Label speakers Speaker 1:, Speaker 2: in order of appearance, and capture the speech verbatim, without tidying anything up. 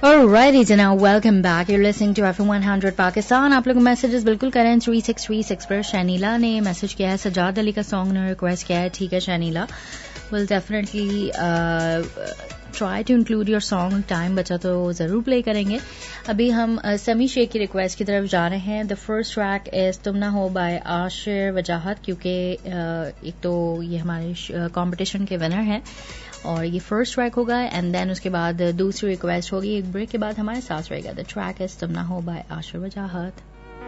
Speaker 1: Alrighty, जनाब, welcome back. You're listening to F M one hundred Pakistan. आप लोग messages बिल्कुल करें थ्री सिक्स थ्री सिक्स पर. शैनीला ने मैसेज किया है, सजाद अली का सॉन्ग ने रिक्वेस्ट किया है. ठीक है शैनीला, will definitely try to include your song. Time बचा तो ज़रूर प्ले करेंगे. अभी हम uh, समी शेख की रिक्वेस्ट की तरफ जा रहे हैं. द फर्स्ट ट्रैक इज तुम ना हो बाय आशिर वजाहत, क्योंकि uh, एक तो ये हमारे कंपटीशन के विनर हैं और ये फर्स्ट ट्रैक होगा. एंड देन उसके बाद दूसरी रिक्वेस्ट होगी. एक ब्रेक के बाद हमारे साथ रहेगा. द ट्रैक इज तुम ना हो बाय आशिर वजाहत.